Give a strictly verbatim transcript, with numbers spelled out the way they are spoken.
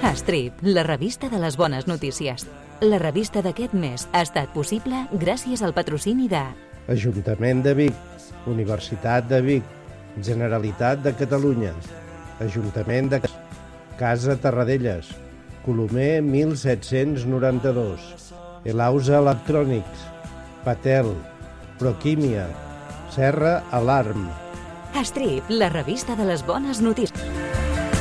Strip, la revista de les bones notícies. La revista d'aquest mes ha estat possible gràcies al patrocini de Ajuntament de Vic, Universitat de Vic, Generalitat de Catalunya, Ajuntament de Casa Tarradellas, Colomer mil set-cents noranta-dos, Elausa Electrònics, Patel, Proquímia, Serra Alarm. Strip, la revista de les bones notícies.